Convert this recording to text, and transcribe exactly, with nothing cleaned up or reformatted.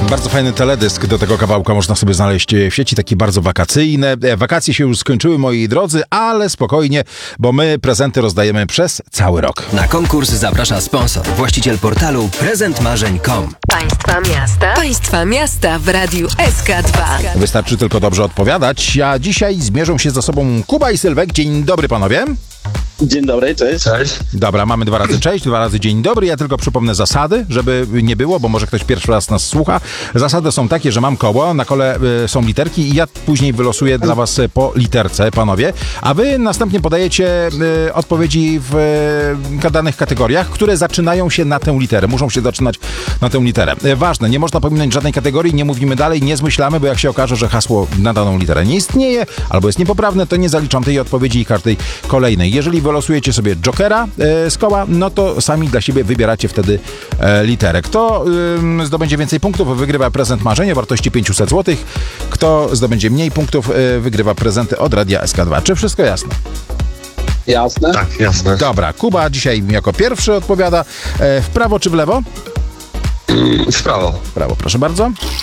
Bardzo fajny teledysk do tego kawałka można sobie znaleźć w sieci, taki bardzo wakacyjny. Wakacje się już skończyły, moi drodzy, ale spokojnie, bo my prezenty rozdajemy przez cały rok. Na konkurs zaprasza sponsor, właściciel portalu prezent marzeń kropka com. Państwa miasta. Państwa miasta w Radiu S K dwa. Wystarczy tylko dobrze odpowiadać. A dzisiaj zmierzą się ze sobą Kuba i Sylwek. Dzień dobry, panowie. Dzień dobry, cześć. Cześć. Dobra, mamy dwa razy cześć, dwa razy dzień dobry. Ja tylko przypomnę zasady, żeby nie było, bo może ktoś pierwszy raz nas słucha. Zasady są takie, że mam koło, na kole y, są literki i ja później wylosuję dla was po literce, panowie, a wy następnie podajecie y, odpowiedzi w y, danych kategoriach, które zaczynają się na tę literę. Muszą się zaczynać na tę literę. Y, ważne, nie można pominąć żadnej kategorii, nie mówimy dalej, nie zmyślamy, bo jak się okaże, że hasło na daną literę nie istnieje, albo jest niepoprawne, to nie zaliczam tej odpowiedzi i każdej kolejnej. Jeżeli wylosujecie sobie jokera e, z koła, no to sami dla siebie wybieracie wtedy e, literę. Kto e, zdobędzie więcej punktów, wygrywa prezent marzenia o wartości pięćset złotych. Kto zdobędzie mniej punktów, e, wygrywa prezenty od Radia S K dwa. Czy wszystko jasne? Jasne. Tak, jasne. Dobra, Kuba dzisiaj jako pierwszy odpowiada. E, w prawo czy w lewo? W prawo. W prawo, proszę bardzo.